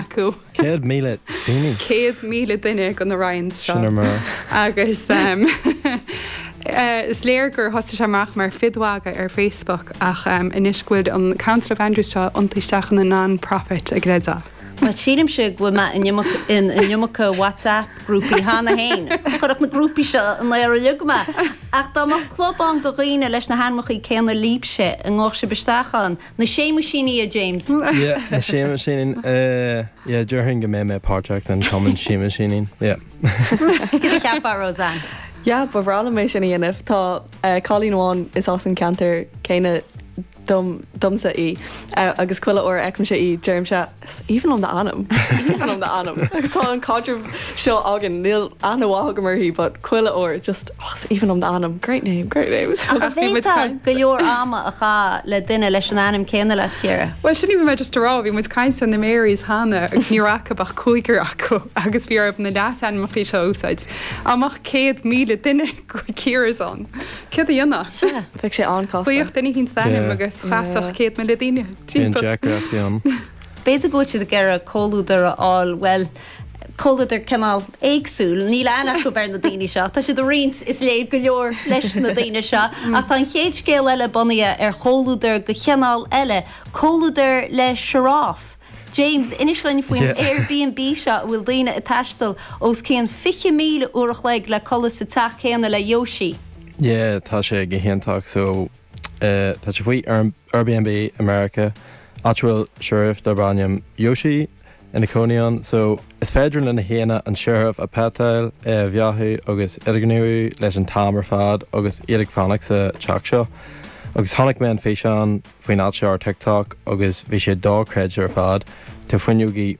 acu. Céad míle daoine. 100,000 duine go na Ryans seo. Sinna mar. Agus is léir gur thosta seach mar fidhága ar Facebook ach iniscuid an Council of Andrews seo antaoisteach na non-profit a gréadsa. Ma sílim se go ma in Yumuka WhatsApp grúpi hána hain. Chorach na grúpi se an leir lugma. Ach dá má club an go riine leis na hanmochaí céanna líbse an ngách se bestachan. Na séime síní a James. Yeah, na séime sínín. Yeah, during go mé project an common séime sínín. Yeah. Ceapá Roseanne. Ja, ba bhrála mééis sin dhéanamh tá Colleen Wan is as an cantar céine dumsa í agus cuile ó eicm sé í germ se even an de anam even an de anam agus tá an cadre seo agan níl anhhaga marthaí but cuile ó just even an de anam great names Bhéta go leor ama a cha le duine leis an anam céanna le chéire. Well sin even me just rá bhí mu caiint an na Marys hána agus níracha bach chuigur acu agus bhí ar na das an machí seo úsáid. Amach 100,000 duine go céras an. Cé a dhéanana? Feic sé ancá. Chuocht duine hín stanim agus chasach 100,000 duine. Bhíon Jack an. Béidir go de gur a cóúdar áil well cóidir canál éagsúil, ní leannach go ber na daine seo, Tá si do rins is léad go leor leis na daine seo, a tá chéad scéal eile bunaithe ar cóúdar go cheanál eile, cóúdar le siráf. James, inislein faoin Airbnb seo bhfuil daine a taistal os céan 50,000 uair le colas sa teach céanna le Yoshi. Yeah, tá sé go héantaach so tá sé faoi Airbnb America actual sheriff dar baniam Yoshi in Iconion, so is féidir lena héana an sheriff a petáil bheathu agus irgniú leis an tamar fad agus iad fannach sa teach seo. Agus tháinig me an féisián faoin áte ar TikTok agus bhí sé dá creid ar fad tá fuinniugaí